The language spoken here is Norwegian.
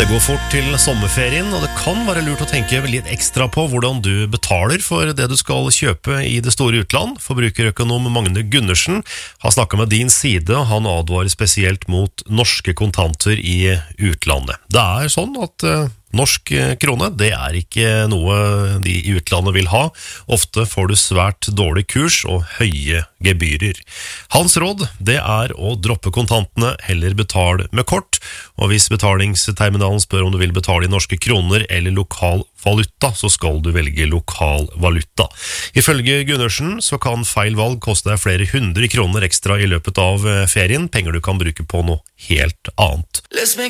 Det går fort til sommerferien, og det kan være lurt å tenke litt ekstra på hvordan du betaler for det du skal kjøpe i det store utland. Forbrukerøkonom Magne Gundersen har snakket med din side, og han advarer spesielt mot norske kontanter i utlandet. Det er sånn at norsk krone, det er ikke noe de i utlandet vil ha. Ofte får du svært dårlig kurs og høye gebyrer. Hans råd, det er å droppe kontantene, heller betale med kort. Og hvis betalingsterminalen spør om du vil betale i norske kroner eller lokal valuta, så skal du velge lokal valuta. Ifølge Gundersen så kan feil valg koste deg flere 100 kroner ekstra i løpet av ferien, penger du kan bruke på noe helt annet.